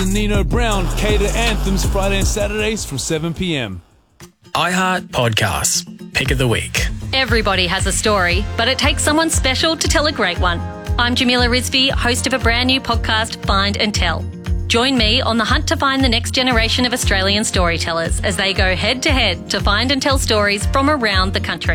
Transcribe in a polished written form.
Nino Brown cater anthems Friday and Saturdays from 7 p.m. iHeart Podcasts. Pick of the week. Everybody has a story, but it takes someone special to tell a great one. I'm Jamila Rizvi, host of a brand new podcast, Find and Tell. Join me on the hunt to find the next generation of Australian storytellers as they go head to head to find and tell stories from around the country.